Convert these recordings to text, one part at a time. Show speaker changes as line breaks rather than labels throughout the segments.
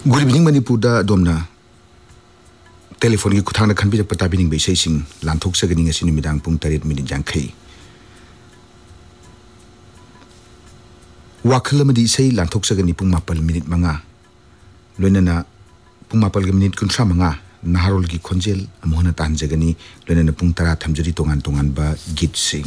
Good evening, Manipur Domna. Telephone की खुथांग न खनबी पता बिनिंग बेसै सिंग लांथोक सगनिंग असि निमिदांग पुंग 8 मिनिट जांखै वाखल मदि सै लांथोक सगनि पुंग 4 मिनिट मंगा लोइनना पुंग 4 मिनिट कुंथ्रा मंगा नाहारोल की खोंजेल अमोहना तांजगनि लोइनना पुंग 10 थमजरी तोंगान तोंगान बा गीत सिंग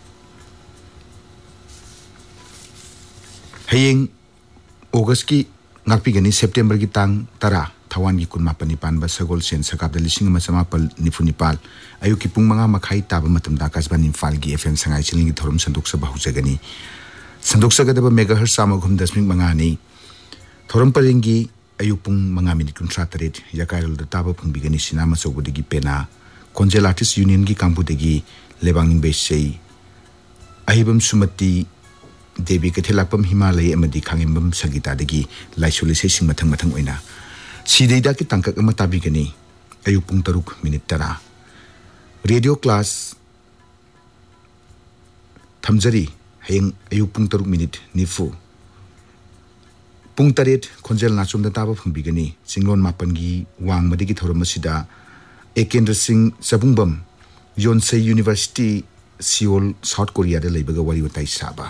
हयेंग अगस्त की ngakpigani September ki tang tara thawan ki kun mapani pan ba sagol sen sakap da lising ma samapal nifunipal ayu ki pung manga makhai taba matam da kasban infal gi FM sangai chiling gi thorum sanduk sa bahu jagani sanduk sa gadaba megahertz samagum 10 manga ni thorum paringi ayu pung manga minit kun tratret yakairol da taba pung bigani sinama sogudi gi pena konjel artist union gi kampu de gi lebangin besei ahibam sumati Devi Kathelapam Himalaya amadi Kangimam Sagita degi laisulising matang matang oina. Sideda ki tangkak amatabigani ayu pung 3 minit tara. Radio class thamjari hayeng ayu pung 3 minit nifu. Pung 8 konjel nachum da taba phangbigani singlon mapan gi wang madigi thoramasida Ekendra Singh Sabungbam Yonsei University Seoul South Korea da leibaga wari watai saba.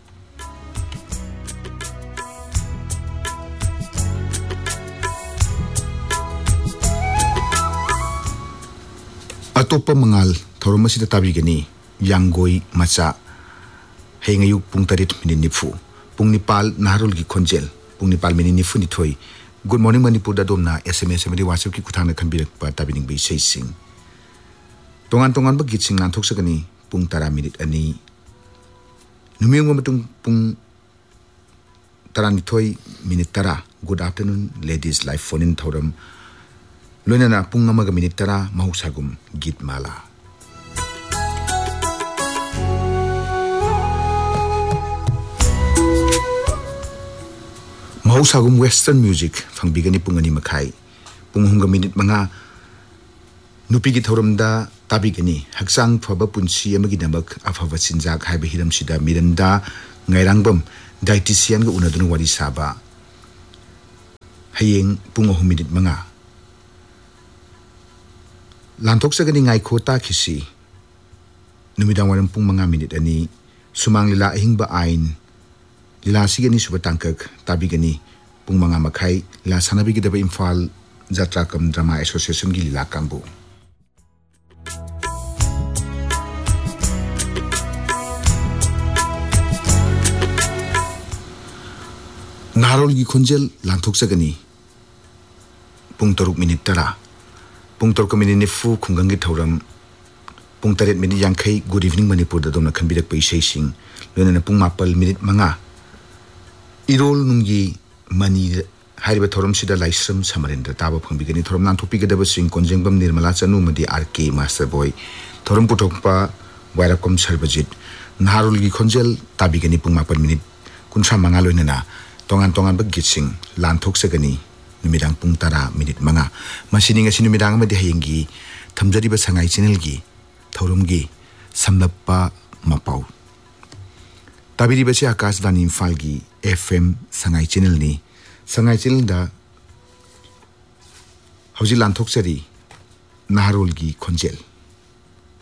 Atopa mangal thoromasi tabigani yanggoi macha hengayuk pung 8 minit nifu pung nipal naharul gi khonjel pung nipal minit nifu ni thoi. Good morning Manipur da domna SMS amadi WhatsApp ki kuthana khanbirak pa tabining be sei sing tongan tongan ba git sing nan thok sakani pung 10 minit ani numiyong matung pung 12 minit tara. Good afternoon ladies live phone in thoram Loinana pung amaga minit tara mahusagum git mala. Mahusagum western music fangbigani pungani makai. Punghunga minit manga nupi gi thoramda tabigani haksang phaba punsi amagi namak afava sinjak haiba hiram sida miranda ngairangbam dietitian ga unaduna wari saba. Hayeng pungoh minit manga Lantok sagani ngai khota khisi numidang waram pung 5 minit ani sumang lila ahingba ain lila sigani suba tangkak tabigani pung 5 makhai la sanabigi deba Imphal Jatra Kam Drama Association gi lila kambu Narol gi khonjel lantok sagani pung 3 minit tara Pung 3 minit nifu khunggang gi thoram pung 8 minit yangkhai. Good evening Manipur da domna khanbirak pai sei sing loina pung 4 minit manga irol nungi mani hariba thoram sida laisram samarendra taba phangbigani thoram nan thopi gadaba sing konjengbam Nirmala Chanu madi RK Master Boy thoram putokpa Wairakom Sarbajit Naharul gi khonjel tabigani pung 4 minit kunsa manga loina na tongan tongan ba git sing lanthok sagani numidang pung 10 minit manga masining asi numidang amadi hayengi thamjari ba sangai channel gi thorum gi samlappa mapau tabiri ba se Akashvani Imphal gi FM sangai channel da hauji lanthok sari Naharol gi khonjel